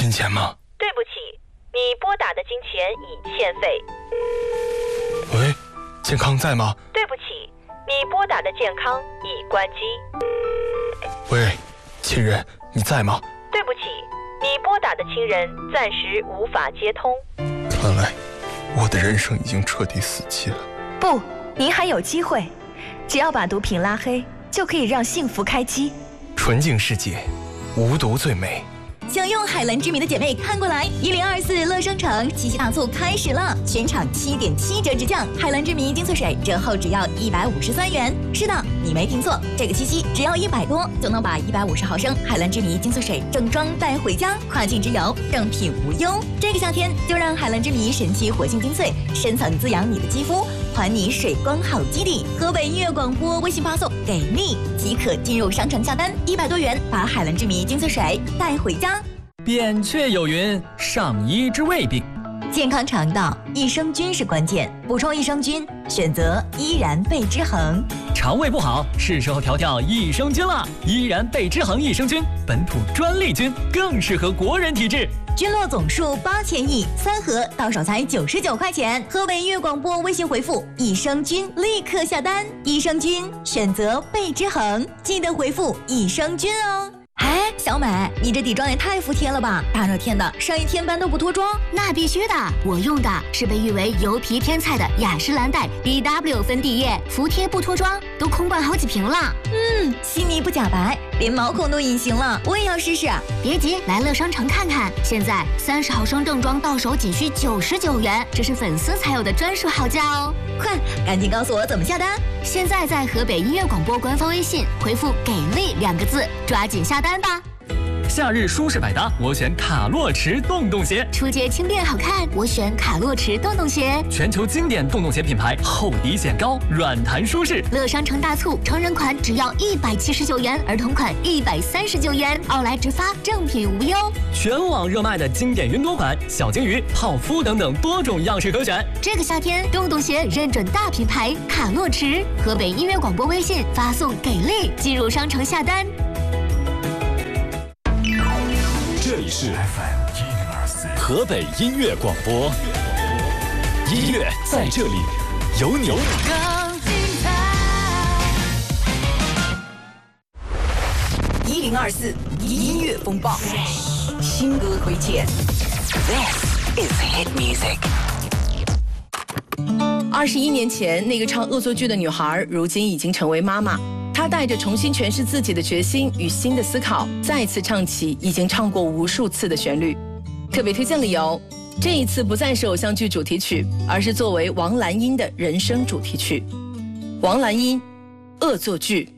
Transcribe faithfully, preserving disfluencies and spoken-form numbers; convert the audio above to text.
金钱吗？ 对不起，你拨打的金钱已欠费。 喂，健康在吗？ 对不起，你拨打的健康已关机。 喂，亲人，你在吗？ 对不起，你拨打的亲人暂时无法接通。 看来我的人生已经彻底死机了。 不，您还有机会，只要把毒品拉黑，就可以让幸福开机。 纯净世界，无毒最美。 享用海蓝之谜的姐妹看过来，一零二四乐商城七夕大促开始了，全场七点七折直降，海蓝之谜精粹水折后只要一百五十三元。是的，你没听错，这个七夕只要一百多就能把一百五十毫升海蓝之谜精粹水正装带回家，跨境之游正品无忧。这个夏天就让海蓝之谜神奇活性精粹深层滋养你的肌肤，还你水光好基底。河北音乐广播微信发送给力即可进入商城下单，一百多元把海蓝之谜精粹水带回家。 扁鹊有云：上医之未病。 健康肠道，益生菌是关键，补充益生菌，选择依然贝之恒。 肠胃不好，是时候调调益生菌了。依然贝之恒益生菌，本土专利菌，更适合国人体质。 菌落总数八千亿，三盒到手才九十九块钱。河北音乐广播微信回复益生菌，立刻下单。益生菌选择贝之恒，记得回复益生菌哦。哎，小美，你这底妆也太服帖了吧！大热天的，上一天班都不脱妆？ 那必须的，我用的是被誉为油皮天菜的雅诗兰黛 B W 粉底液，服帖不脱妆，都空罐好几瓶了。 嗯，细腻不假白，连毛孔都隐形了，我也要试试。 别急，来乐商城看看，现在三十毫升正装到手仅需九十九元，这是粉丝才有的专属好价哦！ 快，赶紧告诉我怎么下单！ 现在在河北音乐广播官方微信回复“给力”两个字，抓紧下单吧。 夏日舒适百搭，我选卡洛驰洞洞鞋。 出街轻便好看，我选卡洛驰洞洞鞋。 全球经典洞洞鞋品牌，厚底显高，软弹舒适。 乐商城大促，成人款只要一百七十九元，儿童款一百三十九元，奥莱直发，正品无忧。 全网热卖的经典云朵款，小金鱼、泡芙等等多种样式可选。 这个夏天，洞洞鞋认准大品牌卡洛驰。河北音乐广播微信发送“给力”，进入商城下单。 这里是 F M 河北音乐广播，音乐在这里，有你。 一零二四音乐风暴，新歌推荐。This is hit music。二十一年前，那个唱恶作剧的女孩，如今已经成为妈妈。她带着重新诠释自己的决心与新的思考，再次唱起已经唱过无数次的旋律。特别推荐理由，这一次不再是偶像剧主题曲，而是作为王蓝音的人生主题曲。王蓝音，恶作剧。